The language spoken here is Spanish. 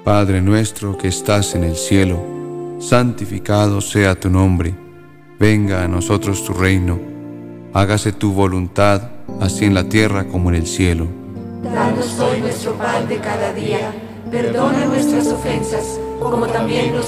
Padre nuestro que estás en el cielo, santificado sea tu nombre. Venga a nosotros tu reino. Hágase tu voluntad, así en la tierra como en el cielo. Danos hoy nuestro pan de cada día. Perdona nuestras ofensas, como también